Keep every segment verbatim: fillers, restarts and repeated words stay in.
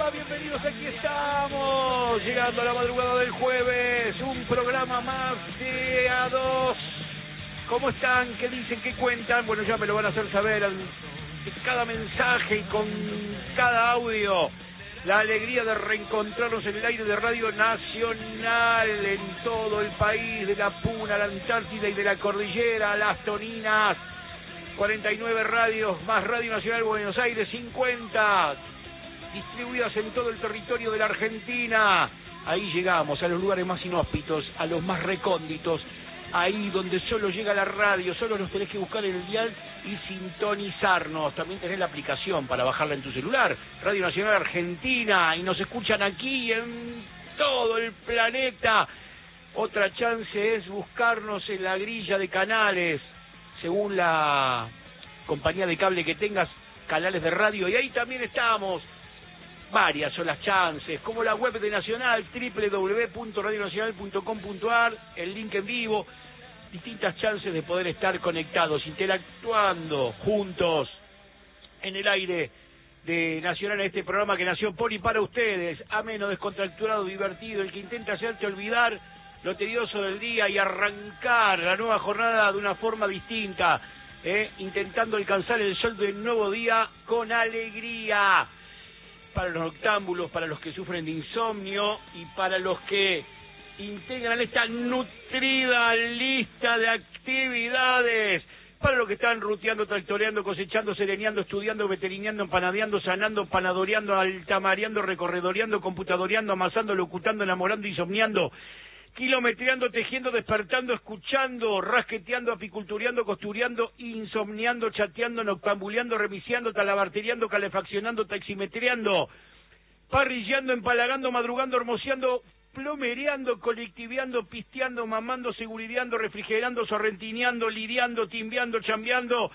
Hola, bienvenidos, aquí estamos, llegando a la madrugada del jueves, un programa más de A dos. ¿Cómo están? ¿Qué dicen? ¿Qué cuentan? Bueno, ya me lo van a hacer saber en cada mensaje y con cada audio. La alegría de reencontrarnos en el aire de Radio Nacional en todo el país, de la Puna, la Antártida y de la Cordillera, las Toninas. cuarenta y nueve radios, más Radio Nacional Buenos Aires, cincuenta, distribuidas en todo el territorio de la Argentina. Ahí llegamos, a los lugares más inhóspitos, a los más recónditos, ahí donde solo llega la radio, solo nos tenés que buscar en el dial y sintonizarnos. También tenés la aplicación para bajarla en tu celular, Radio Nacional Argentina, y nos escuchan aquí en todo el planeta. Otra chance es buscarnos en la grilla de canales, según la compañía de cable que tengas, canales de radio, y ahí también estamos. Varias son las chances, como la web de Nacional, doble u doble u doble u punto radio nacional punto com punto a r, el link en vivo, distintas chances de poder estar conectados, interactuando juntos en el aire de Nacional, en este programa que nació por y para ustedes, ameno, descontracturado, divertido, el que intenta hacerte olvidar lo tedioso del día y arrancar la nueva jornada de una forma distinta, ¿eh? intentando alcanzar el sol del nuevo día con alegría. Para los noctámbulos, para los que sufren de insomnio y para los que integran esta nutrida lista de actividades, para los que están ruteando, tractoreando, cosechando, sereneando, estudiando, veterineando, empanadeando, sanando, panadoreando, altamareando, recorredoreando, computadoreando, amasando, locutando, enamorando, insomniando, kilometreando, tejiendo, despertando, escuchando, rasqueteando, apicultureando, costureando, insomniando, chateando, noctambuleando, remiciando, talabarteriando, calefaccionando, taximetreando, parrillando, empalagando, madrugando, hermoseando, plomereando, colectiveando, pisteando, mamando, segurideando, refrigerando, sorrentineando, lidiando, timbeando, chambeando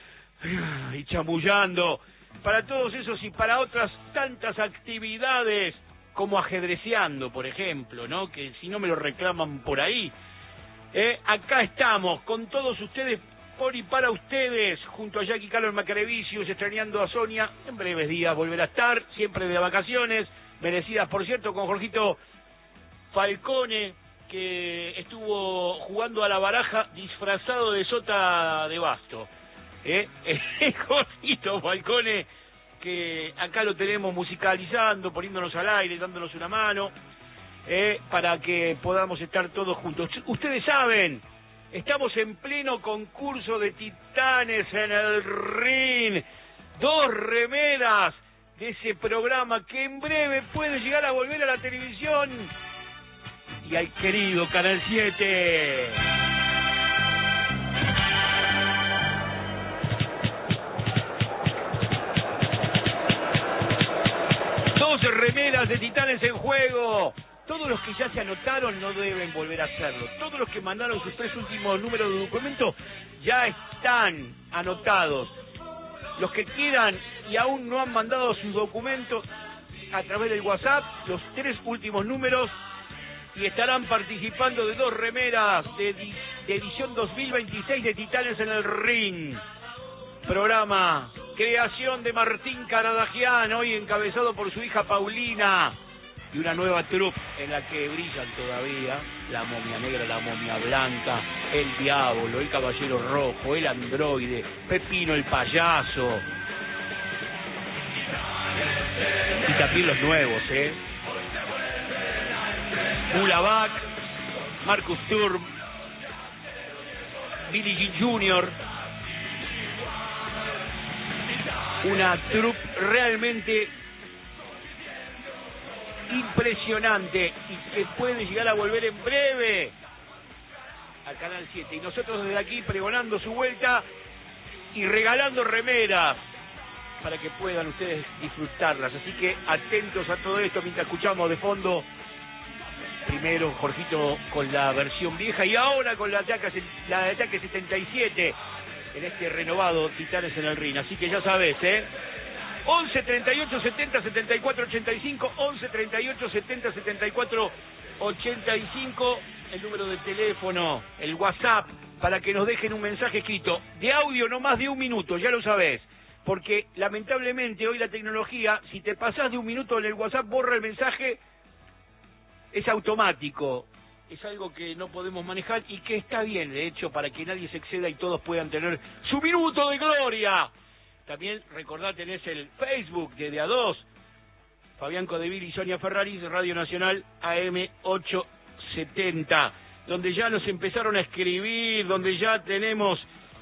y chamullando. Para todos esos y para otras tantas actividades, como ajedreceando, por ejemplo, ¿no? Que si no me lo reclaman por ahí. Eh, acá estamos, con todos ustedes, por y para ustedes, junto a Jackie Carlos Macarevicius, extrañando a Sonia. En breves días volverá a estar, siempre de vacaciones, merecidas, por cierto, con Jorgito Falcone, que estuvo jugando a la baraja disfrazado de sota de basto. Eh, Jorgito Falcone, que acá lo tenemos musicalizando, poniéndonos al aire, dándonos una mano, eh, para que podamos estar todos juntos. Ustedes saben, estamos en pleno concurso de titanes en el ring, dos remeras de ese programa que en breve puede llegar a volver a la televisión y al querido Canal siete. Remeras de Titanes en juego. Todos los que ya se anotaron no deben volver a hacerlo. Todos los que mandaron sus tres últimos números de documento ya están anotados. Los que quieran y aún no han mandado sus documentos a través del WhatsApp, los tres últimos números, y estarán participando de dos remeras de, de edición dos mil veintiséis de Titanes en el Ring. Programa, creación de Martín Caradagian, hoy encabezado por su hija Paulina, y una nueva troupe en la que brillan todavía la momia negra, la momia blanca, el diablo, el caballero rojo, el androide, Pepino el payaso, y también los nuevos, ¿eh? Mulavac, Marcus Sturm, Billie Jean junior Una troupe realmente impresionante y que puede llegar a volver en breve a Canal siete. Y nosotros desde aquí pregonando su vuelta y regalando remeras para que puedan ustedes disfrutarlas. Así que atentos a todo esto mientras escuchamos de fondo primero Jorgito con la versión vieja y ahora con la ataque, la de Ataque setenta y siete. En este renovado Titanes en el Ring. Así que ya sabes, ¿eh? once, treinta y ocho, setenta, setenta y cuatro, ochenta y cinco, once, treinta y ocho, setenta, setenta y cuatro, ochenta y cinco, el número de teléfono, el WhatsApp, para que nos dejen un mensaje escrito, de audio no más de un minuto, ya lo sabés. porque lamentablemente hoy la tecnología, si te pasás de un minuto en el WhatsApp, borra el mensaje, es automático. Es algo que no podemos manejar y que está bien, de hecho, para que nadie se exceda y todos puedan tener su minuto de gloria. También recordá, tenés el Facebook de De A dos, Fabián Codeville y Sonia Ferraris, Radio Nacional A M ochocientos setenta, donde ya nos empezaron a escribir, donde ya tenemos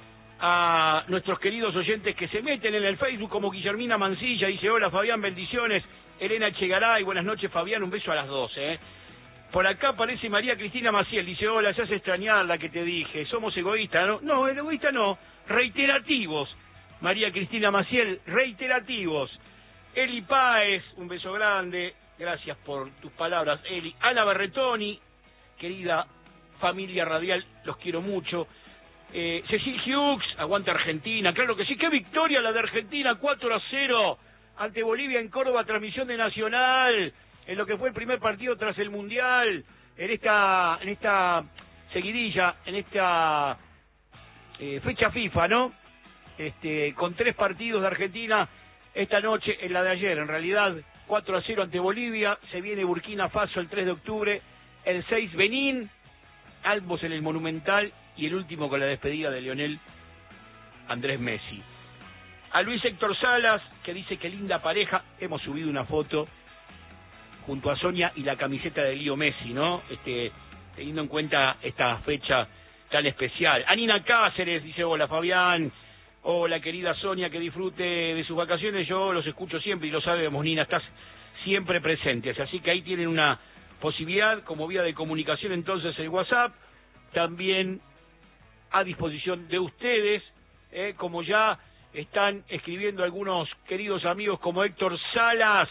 a nuestros queridos oyentes que se meten en el Facebook, como Guillermina Mancilla, dice: hola Fabián, bendiciones. Elena Echegaray, buenas noches Fabián, un beso a las dos, ¿eh? Por acá aparece María Cristina Maciel, dice: hola, se hace extrañar la que te dije, somos egoístas, ¿no? No, egoístas no, reiterativos. María Cristina Maciel, reiterativos. Eli Páez, un beso grande, gracias por tus palabras, Eli. Ana Berretoni, querida familia radial, los quiero mucho. Eh, Cecil Hughes, aguanta Argentina, claro que sí, qué victoria la de Argentina, cuatro a cero ante Bolivia en Córdoba, transmisión de Nacional, en lo que fue el primer partido tras el Mundial, en esta en esta seguidilla, en esta eh, fecha FIFA, ¿no? Este, con tres partidos de Argentina esta noche, en la de ayer, en realidad, cuatro a cero ante Bolivia, se viene Burkina Faso el tres de octubre, el seis Benín, ambos en el Monumental, y el último con la despedida de Lionel Andrés Messi. A Luis Héctor Salas, que dice que linda pareja, hemos subido una foto junto a Sonia y la camiseta de Leo Messi, ¿no? Este, teniendo en cuenta esta fecha tan especial. Anina Cáceres dice: hola Fabián, hola querida Sonia, que disfrute de sus vacaciones, yo los escucho siempre y lo sabemos, Nina, estás siempre presentes, así que ahí tienen una posibilidad como vía de comunicación, entonces el WhatsApp, también a disposición de ustedes, eh, como ya están escribiendo algunos queridos amigos como Héctor Salas.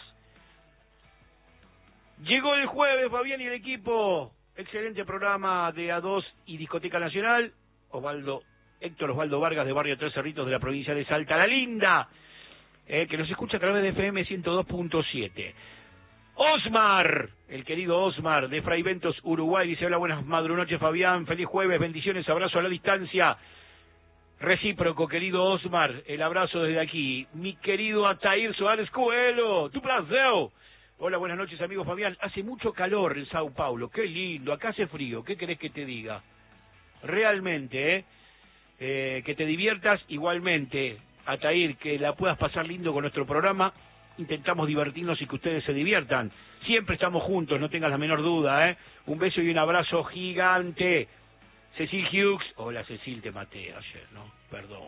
Llegó el jueves, Fabián y el equipo, excelente programa de A dos y Discoteca Nacional. Osvaldo, Héctor Osvaldo Vargas, de Barrio Tres Cerritos, de la provincia de Salta, la linda, eh, que nos escucha a través de F M ciento dos punto siete. Osmar, el querido Osmar, de Fray Ventos, Uruguay, dice: hola, buenas madrunoches Fabián, feliz jueves, bendiciones, abrazo a la distancia. Recíproco, querido Osmar, el abrazo desde aquí. Mi querido Atair Suárez Coelho, tu placer. Hola, buenas noches, amigo Fabián. Hace mucho calor en Sao Paulo, qué lindo, acá hace frío, ¿qué querés que te diga? Realmente, ¿eh? Eh, que te diviertas igualmente, Atair, que la puedas pasar lindo con nuestro programa. Intentamos divertirnos y que ustedes se diviertan. Siempre estamos juntos, no tengas la menor duda, ¿eh? Un beso y un abrazo gigante. Cecil Hughes, hola Cecil, te maté ayer, ¿no? Perdón.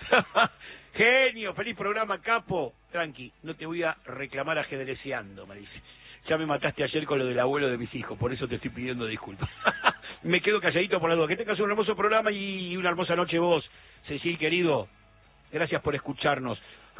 Genio, feliz programa, capo. Tranqui, no te voy a reclamar ajedreceando, me dice. Ya me mataste ayer con lo del abuelo de mis hijos, por eso te estoy pidiendo disculpas. Me quedo calladito por la duda. Que tengas un hermoso programa y una hermosa noche vos, Cecil, querido. Gracias por escucharnos.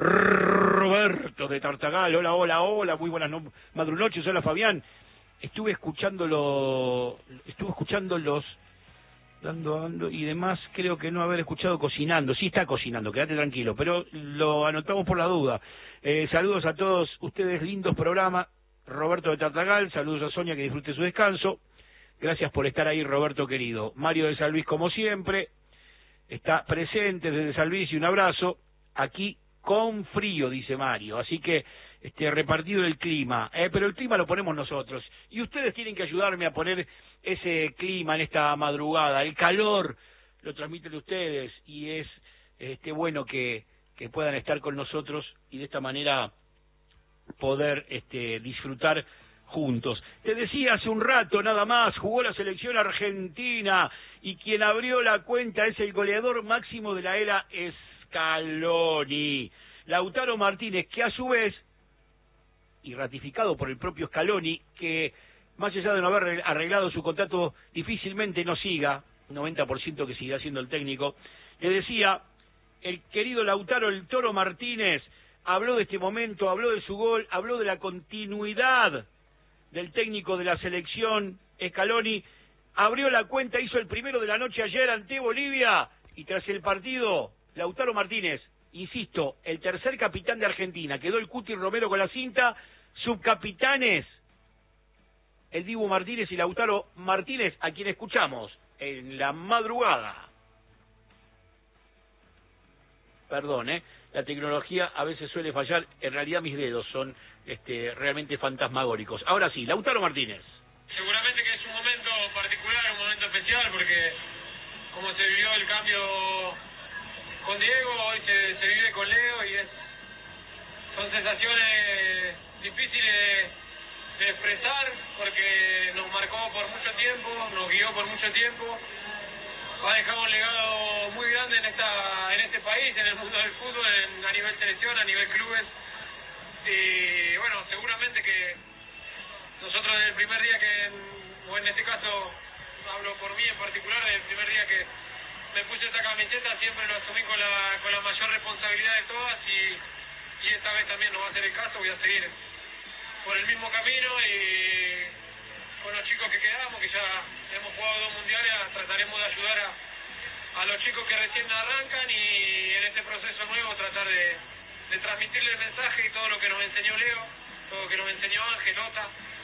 Roberto de Tartagal, hola, hola, hola, muy buenas no madrunoches, hola Fabián. Estuve escuchándolo, estuve escuchando los dando, dando y demás, creo que no haber escuchado cocinando. Sí está cocinando, quédate tranquilo, pero lo anotamos por la duda. Eh, saludos a todos ustedes, lindos programas. Roberto de Tartagal, saludos a Sonia, que disfrute su descanso. Gracias por estar ahí, Roberto querido. Mario de San Luis, como siempre, está presente desde San Luis, y un abrazo. Aquí con frío, dice Mario, así que este repartido el clima, eh, pero el clima lo ponemos nosotros, y ustedes tienen que ayudarme a poner ese clima en esta madrugada. El calor lo transmiten ustedes, y es este bueno que, que puedan estar con nosotros y de esta manera poder este disfrutar juntos. Te decía hace un rato nada más, jugó la selección argentina, y quien abrió la cuenta es el goleador máximo de la era Scaloni, Lautaro Martínez, que a su vez, y ratificado por el propio Scaloni, que más allá de no haber arreglado su contrato, difícilmente no siga, noventa por ciento que seguirá siendo el técnico, le decía, el querido Lautaro el Toro Martínez habló de este momento, habló de su gol, habló de la continuidad del técnico de la selección Scaloni, abrió la cuenta, hizo el primero de la noche ayer ante Bolivia, y tras el partido, Lautaro Martínez, insisto, el tercer capitán de Argentina, quedó el Cuti Romero con la cinta, subcapitanes, el Dibu Martínez y Lautaro Martínez, a quien escuchamos en la madrugada. Perdón, ¿eh? la tecnología a veces suele fallar, en realidad mis dedos son este, realmente fantasmagóricos. Ahora sí, Lautaro Martínez. Seguramente que es un momento particular, un momento especial, porque como se vivió el cambio con Diego, hoy se, se vive con Leo y es son sensaciones difíciles de, de expresar, porque nos marcó por mucho tiempo, nos guió por mucho tiempo, ha dejado un legado muy grande en esta en este país, en el mundo del fútbol, en, a nivel selección, a nivel clubes, y bueno, seguramente que nosotros desde el primer día que, o en este caso hablo por mí en particular, desde el primer día que me puse esta camiseta siempre lo asumí con la con la mayor responsabilidad de todas, y, y esta vez también no va a ser el caso, voy a seguir por el mismo camino y con los chicos que quedamos, que ya hemos jugado dos mundiales, trataremos de ayudar a, a los chicos que recién arrancan y en este proceso nuevo tratar de, de transmitirle el mensaje y todo lo que nos enseñó Leo, todo lo que nos enseñó Ángel, Ota,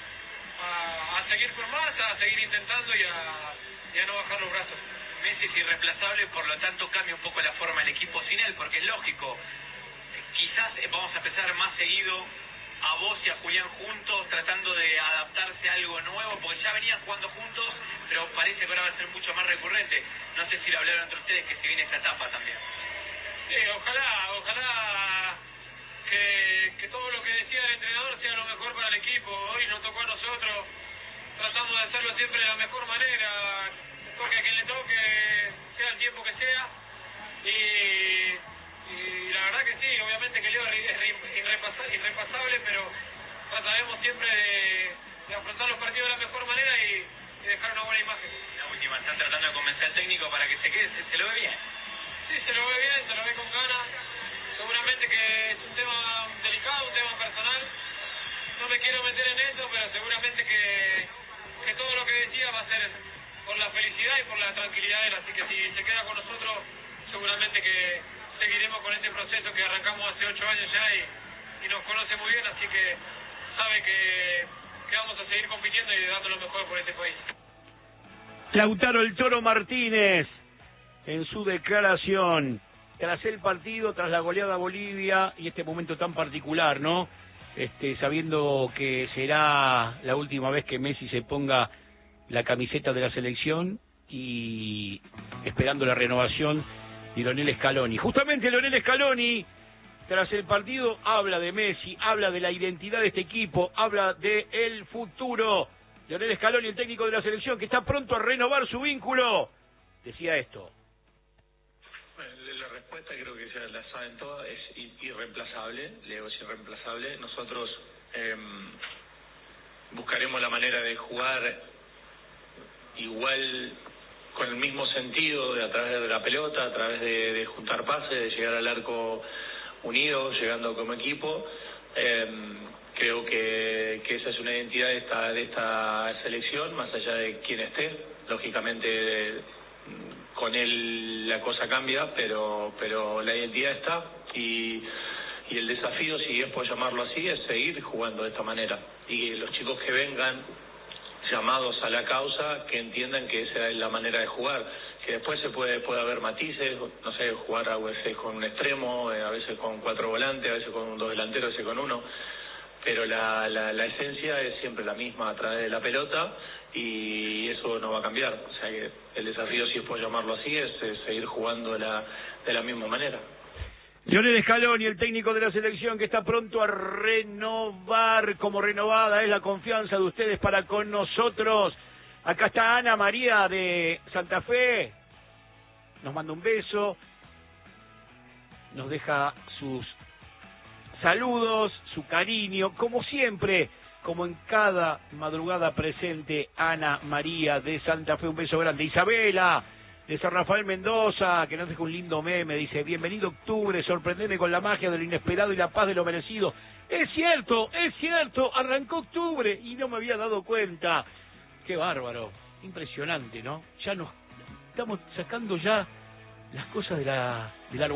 a, a seguir por más, a seguir intentando y a, y a no bajar los brazos. Messi es irreemplazable, por lo tanto cambia un poco la forma del equipo sin él, porque es lógico, quizás vamos a empezar más seguido a vos y a Julián juntos, tratando de adaptarse a algo nuevo, porque ya venían jugando juntos, pero parece que ahora va a ser mucho más recurrente. No sé si lo hablaron entre ustedes, que se viene esta etapa también. Sí, ojalá, ojalá que, que todo lo que decía el entrenador sea lo mejor para el equipo. Hoy nos tocó a nosotros, tratamos de hacerlo siempre de la mejor manera, toque a quien le toque, sea el tiempo que sea, y, y la verdad que sí, obviamente que Leo es irrepasable, irrepasable, pero trataremos siempre de, de afrontar los partidos de la mejor manera y, y dejar una buena imagen. La última, están tratando de convencer al técnico para que se quede, se, se lo ve bien. Sí, se lo ve bien, se lo ve con ganas, seguramente que es un tema delicado, un tema personal, no me quiero meter en eso, pero seguramente que, que todo lo que decía va a ser por la felicidad y por la tranquilidad de él, así que si se queda con nosotros, seguramente que seguiremos con este proceso que arrancamos hace ocho años ya y, y nos conoce muy bien, así que sabe que, que vamos a seguir compitiendo y dando lo mejor por este país. Lautaro el Toro Martínez, en su declaración, tras el partido, tras la goleada a Bolivia y este momento tan particular, ¿no? Este, sabiendo que será la última vez que Messi se ponga la camiseta de la selección y esperando la renovación de Lionel Scaloni. Justamente Lionel Scaloni, tras el partido, habla de Messi, habla de la identidad de este equipo, habla de el futuro. Lionel Scaloni, el técnico de la selección, que está pronto a renovar su vínculo, decía esto. Bueno, la respuesta creo que ya la saben todas, es irreemplazable, Leo es irreemplazable. Nosotros eh, buscaremos la manera de jugar igual, con el mismo sentido, de a través de la pelota, a través de, de juntar pases, de llegar al arco unidos, llegando como equipo. Eh, creo que, que esa es una identidad de esta, de esta selección, más allá de quién esté. Lógicamente con él la cosa cambia, pero pero la identidad está, y, y el desafío, si es por llamarlo así, es seguir jugando de esta manera. Y los chicos que vengan llamados a la causa, que entiendan que esa es la manera de jugar, que después se puede puede haber matices, no sé, jugar a veces con un extremo, a veces con cuatro volantes, a veces con dos delanteros, a veces con uno, pero la, la, la esencia es siempre la misma a través de la pelota, y eso no va a cambiar. O sea que el desafío, si es por llamarlo así, es, es seguir jugando de la, de la misma manera. Lionel Scaloni, el técnico de la selección, que está pronto a renovar, como renovada es la confianza de ustedes para con nosotros. Acá está Ana María de Santa Fe, nos manda un beso, nos deja sus saludos, su cariño, como siempre, como en cada madrugada presente. Ana María de Santa Fe, un beso grande. Isabela de San Rafael Mendoza, que nos deja un lindo meme, dice: bienvenido octubre, sorprendeme con la magia de lo inesperado y la paz de lo merecido. Es cierto, es cierto, arrancó octubre y no me había dado cuenta. Qué bárbaro, impresionante, ¿no? Ya nos estamos sacando ya las cosas de la del árbol.